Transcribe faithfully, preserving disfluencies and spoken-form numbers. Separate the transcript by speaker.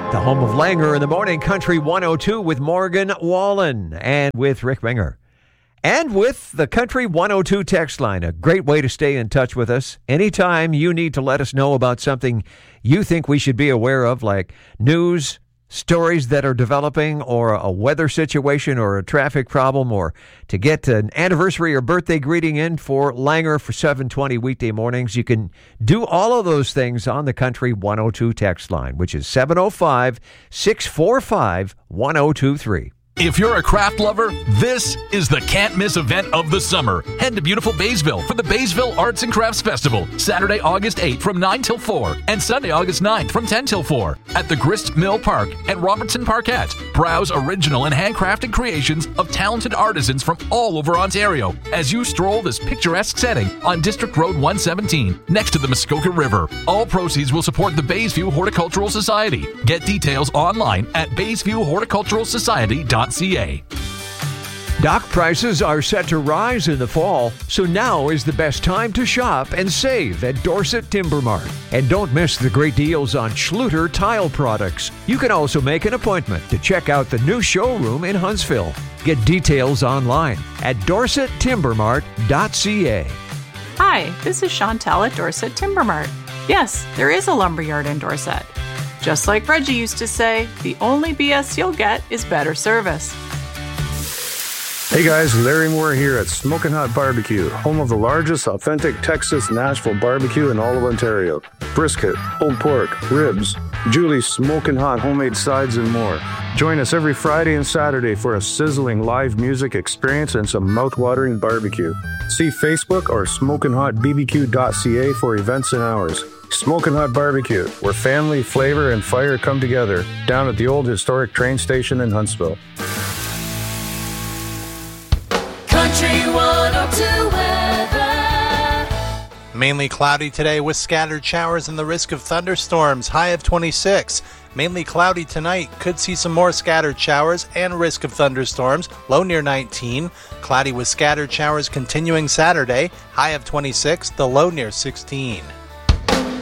Speaker 1: The home of Langer in the morning, Country one oh two with Morgan Wallen and with Rick Minger. And with the Country one oh two text line, a great way to stay in touch with us. Anytime you need to let us know about something you think we should be aware of, like news, stories that are developing, or a weather situation, or a traffic problem, or to get an anniversary or birthday greeting in for Langer for seven twenty weekday mornings, you can do all of those things on the Country one oh two text line, which is seven oh five, six four five, one oh two three.
Speaker 2: If you're a craft lover, this is the can't-miss event of the summer. Head to beautiful Baysville for the Baysville Arts and Crafts Festival, Saturday, August eighth from nine till four, and Sunday, August ninth from ten till four at the Grist Mill Park and Robertson Parkette. Browse original and handcrafted creations of talented artisans from all over Ontario as you stroll this picturesque setting on District Road one seventeen, next to the Muskoka River. All proceeds will support the Baysview Horticultural Society. Get details online at baysview horticultural society dot c a.
Speaker 1: Dock prices are set to rise in the fall, so now is the best time to shop and save at Dorset Timber Mart. And don't miss the great deals on Schluter tile products. You can also make an appointment to check out the new showroom in Huntsville. Get details online at dorset timber mart dot c a.
Speaker 3: Hi, this is Chantel at Dorset Timber Mart. Yes, there is a lumberyard in Dorset. Just like Reggie used to say, the only B S you'll get is better service.
Speaker 4: Hey guys, Larry Moore here at Smokin' Hot Barbecue, home of the largest authentic Texas Nashville barbecue in all of Ontario. Brisket, pulled pork, ribs, Julie's Smokin' Hot homemade sides and more. Join us every Friday and Saturday for a sizzling live music experience and some mouth-watering barbecue. See Facebook or smokin hot b b q dot c a for events and hours. Smokin' Hot Barbecue, where family, flavor, and fire come together, down at the old historic train station in Huntsville.
Speaker 5: Country one oh two weather.
Speaker 6: Mainly cloudy today with scattered showers and the risk of thunderstorms, high of twenty-six. Mainly cloudy tonight, could see some more scattered showers and risk of thunderstorms, low near nineteen. Cloudy with scattered showers continuing Saturday, high of twenty-six, the low near sixteen.